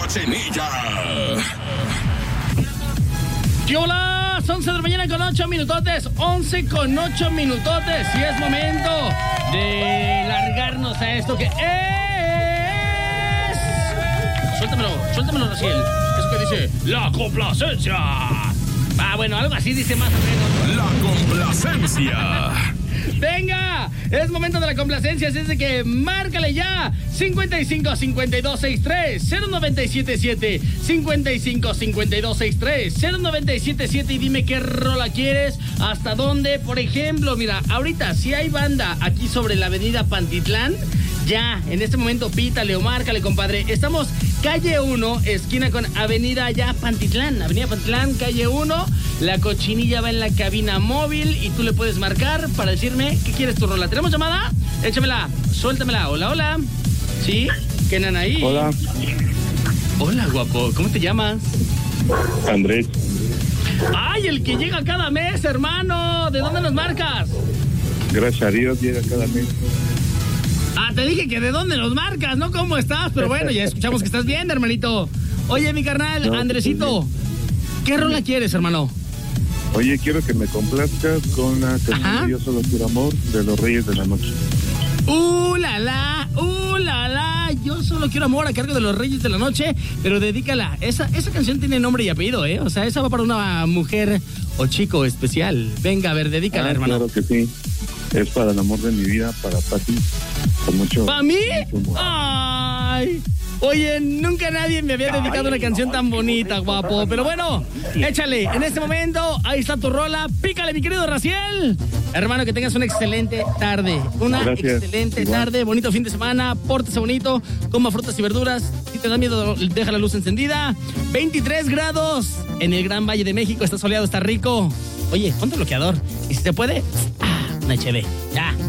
Cochinilla! ¿Qué hola? 11 de la mañana con 8 minutotes. 11 con 8 minutotes. Y es momento de largarnos a esto que es... Suéltamelo, Raciel. Eso que dice, la complacencia. Bueno, algo así dice más o menos. La complacencia. ¡Venga! Es momento de la complacencia, así es de que márcale ya. 55 52 63 0977 55 52 63 0977 y dime qué rola quieres, hasta dónde. Por ejemplo, mira, ahorita si hay banda aquí sobre la avenida Pantitlán, ya, en este momento pítale o márcale, compadre. Estamos calle 1, esquina con avenida Pantitlán, calle 1. La Cochinilla va en la cabina móvil y tú le puedes marcar para decirme qué quieres tu rola. ¿Tenemos llamada? Échamela, suéltamela. Hola. ¿Sí? ¿Qué nana ahí? Hola. Hola, guapo. ¿Cómo te llamas? Andrés. ¡Ay, el que llega cada mes, hermano! ¿De dónde nos marcas? Gracias a Dios llega cada mes. Te dije que de dónde nos marcas, ¿no? ¿Cómo estás? Pero bueno, ya escuchamos que estás bien, hermanito. Oye, mi carnal, no, Andresito, ¿qué rola quieres, hermano? Oye, quiero que me complazcas con la canción de Yo Solo Quiero Amor de los Reyes de la Noche. La la, Yo Solo Quiero Amor a cargo de los Reyes de la Noche, pero dedícala. Esa canción tiene nombre y apellido, ¿eh? O sea, esa va para una mujer o chico especial. Venga, a ver, dedícala, hermano. Claro que sí. Es para el amor de mi vida, para Pati. Con mucho... ¿Para mí? Mucho ¡Ay! Oye, nunca nadie me había dedicado una canción tan bonita, guapo. Pero bueno, échale. En este momento, ahí está tu rola. Pícale, mi querido Raciel. Hermano, que tengas una excelente tarde. Excelente tarde. Bonito fin de semana. Pórtese bonito. Coma frutas y verduras. Si te da miedo, deja la luz encendida. 23 grados en el Gran Valle de México. Está soleado, está rico. Oye, ponte bloqueador. Y si se puede, una HB. Ya.